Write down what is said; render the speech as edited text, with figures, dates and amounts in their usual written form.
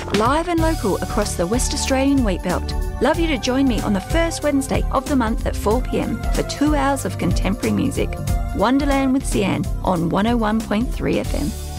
live and local across the West Australian wheatbelt. Love you to join me on the first Wednesday of the month at 4 p.m. for 2 hours of contemporary music. Wonderland with Sian on 101.3 FM.